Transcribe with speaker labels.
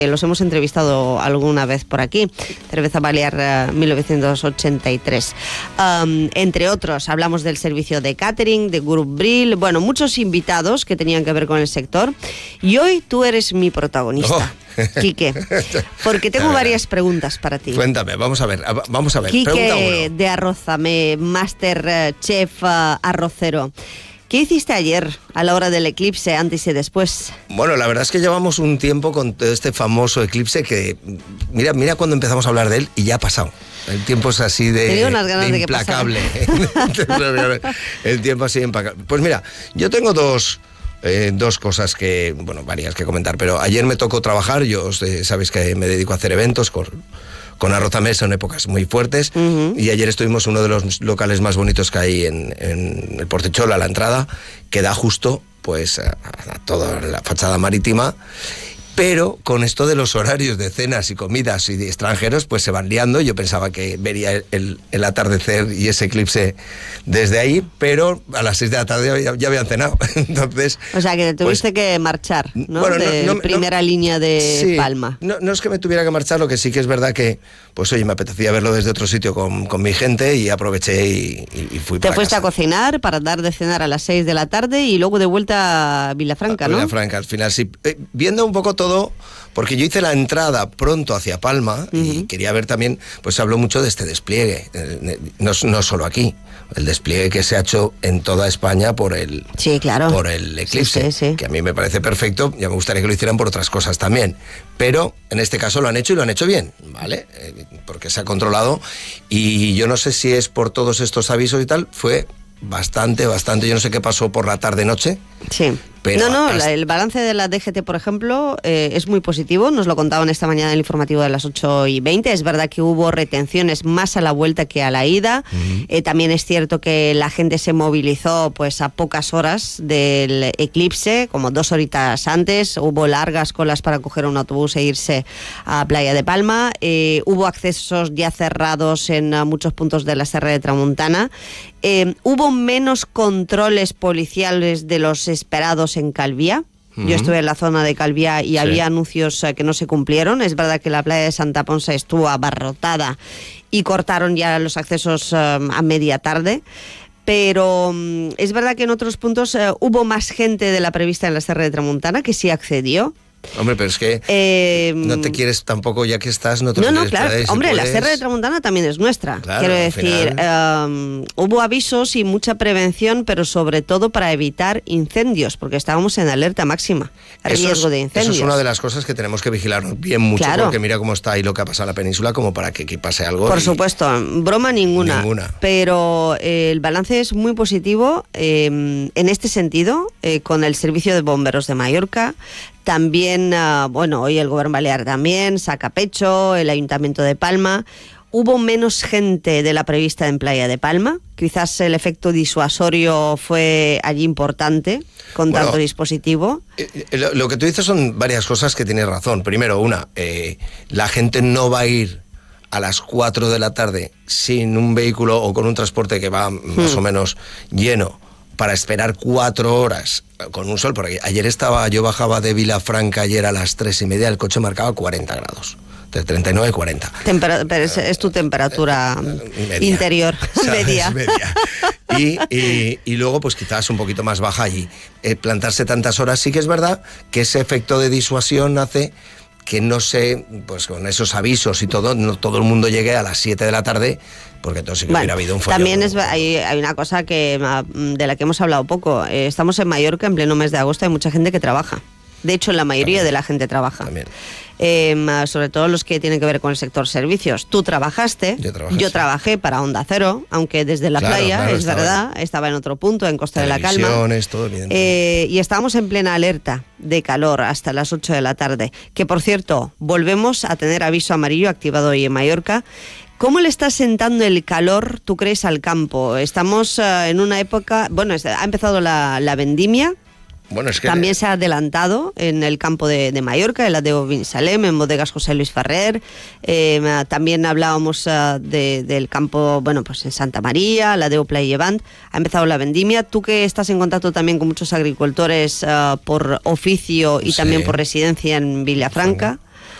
Speaker 1: Los hemos entrevistado alguna vez por aquí. Cerveza Balear 1983. Entre otros, hablamos del servicio de catering, de Grup Bril, bueno, muchos invitados que tenían que ver con el sector. Y hoy tú eres mi protagonista, Quique, porque tengo varias preguntas para ti.
Speaker 2: Cuéntame, vamos a ver.
Speaker 1: Quique de Arrózame, Master Chef arrocero. ¿Qué hiciste ayer a la hora del eclipse, antes y después?
Speaker 2: Bueno, la verdad es que llevamos un tiempo con este famoso eclipse que, mira cuando empezamos a hablar de él y ya ha pasado. El tiempo es así de implacable. El tiempo así de implacable. Pues mira, yo tengo dos cosas que, bueno, varias que comentar, pero ayer me tocó trabajar. Yo sabéis que me dedico a hacer eventos con Arrózame, son épocas muy fuertes, y ayer estuvimos en uno de los locales más bonitos que hay en el Portechol, a la entrada, que da justo pues a toda la fachada marítima. Pero con esto de los horarios de cenas y comidas y de extranjeros, pues se van liando. Yo pensaba que vería el atardecer y ese eclipse desde ahí, pero a las 6 de la tarde ya habían cenado. Entonces,
Speaker 1: o sea, que tuviste que marchar, ¿no?
Speaker 2: Bueno,
Speaker 1: de primera línea de Palma.
Speaker 2: No es que me tuviera que marchar, lo que sí que es verdad que, pues oye, me apetecía verlo desde otro sitio con mi gente, y aproveché y fui para casa.
Speaker 1: Te fuiste a cocinar para dar de cenar a las 6 de la tarde y luego de vuelta a Vilafranca, ¿no?
Speaker 2: Vilafranca, al final sí. Viendo un poco todo, porque yo hice la entrada pronto hacia Palma y quería ver también, pues se habló mucho de este despliegue, no solo aquí, el despliegue que se ha hecho en toda España por el eclipse, sí. Que a mí me parece perfecto. Ya me gustaría que lo hicieran por otras cosas también, pero en este caso lo han hecho y lo han hecho bien, ¿vale? Porque se ha controlado, y yo no sé si es por todos estos avisos y tal, fue bastante, yo no sé qué pasó por la tarde-noche.
Speaker 1: Sí. Pero el balance de la DGT, por ejemplo, es muy positivo. Nos lo contaban esta mañana en el informativo de las 8:20. Es verdad que hubo retenciones más a la vuelta que a la ida. También es cierto que la gente se movilizó pues a pocas horas del eclipse, como 2 horitas antes. Hubo largas colas para coger un autobús e irse a Playa de Palma. Hubo accesos ya cerrados en muchos puntos de la Serra de Tramuntana. Hubo menos controles policiales de los esperados en Calviá. Yo estuve en la zona de Calviá y había anuncios que no se cumplieron. Es verdad que la playa de Santa Ponsa estuvo abarrotada y cortaron ya los accesos a media tarde. Pero es verdad que en otros puntos hubo más gente de la prevista en la Serra de Tramuntana, que sí accedió.
Speaker 2: Hombre, pero es que no te quieres tampoco, ya que estás, no te quieres
Speaker 1: claro. Hombre, la Serra de Tramuntana también es nuestra.
Speaker 2: Claro,
Speaker 1: quiero decir, hubo avisos y mucha prevención, pero sobre todo para evitar incendios, porque estábamos en alerta máxima, riesgo de incendios.
Speaker 2: Eso es una de las cosas que tenemos que vigilar bien mucho, porque mira cómo está ahí lo que ha pasado en la península, como para que aquí pase algo.
Speaker 1: Por supuesto, broma ninguna. Pero el balance es muy positivo en este sentido, con el Servicio de Bomberos de Mallorca. También, hoy el Gobierno Balear también saca pecho, el Ayuntamiento de Palma. Hubo menos gente de la prevista en Playa de Palma. Quizás el efecto disuasorio fue allí importante, con tanto dispositivo.
Speaker 2: Lo que tú dices son varias cosas que tienes razón. Primero, la gente no va a ir a las 4 de la tarde sin un vehículo o con un transporte que va más o menos lleno, para esperar 4 horas con un sol, porque ayer yo bajaba de Vilafranca ayer a las 3:30, el coche marcaba 40 grados, de 39 a 40.
Speaker 1: Pero es tu temperatura media, interior, media. Y
Speaker 2: luego pues quizás un poquito más baja allí. Plantarse tantas horas, sí que es verdad que ese efecto de disuasión hace que no sé, pues con esos avisos y todo, no todo el mundo llegue a las 7 de la tarde, porque entonces sí que hubiera habido un follón.
Speaker 1: También hay una cosa de la que hemos hablado poco. Estamos en Mallorca en pleno mes de agosto, hay mucha gente que trabaja. De hecho, la mayoría de la gente trabaja. Sobre todo los que tienen que ver con el sector servicios. Tú trabajaste, yo trabajé para Onda Cero, aunque desde la playa, es verdad, estaba en otro punto, en Costa de la Calma.
Speaker 2: Todo, evidentemente.
Speaker 1: Y estábamos en plena alerta de calor hasta las 8 de la tarde. Que, por cierto, volvemos a tener aviso amarillo activado hoy en Mallorca. ¿Cómo le está sentando el calor, tú crees, al campo? Estamos en una época... ha empezado la vendimia. También se ha adelantado en el campo de Mallorca, en la de Binissalem, en bodegas José Luis Ferrer. También hablábamos del campo, en Santa María, la de Playa Llevant. Ha empezado la vendimia. Tú, que estás en contacto también con muchos agricultores por oficio y también por residencia en Vilafranca.